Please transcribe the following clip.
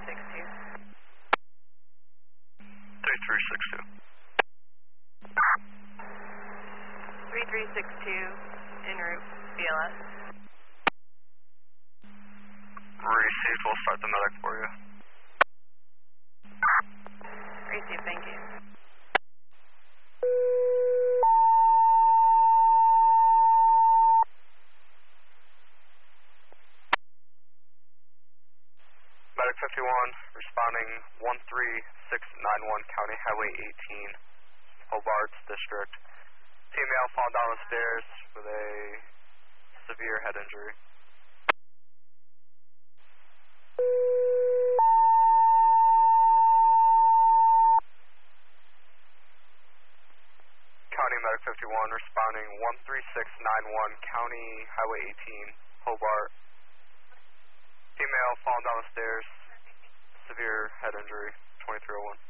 3362. 3362. 3362, en route, BLS. Received, we'll start the medic for you. Received, thank you. Medic 51, responding 13691 County Highway 18, Hobart District. Female fallen down the stairs with a severe head injury. County Medic 51, responding 13691 County Highway 18, Hobart. Female fallen down the stairs, severe head injury, 2301.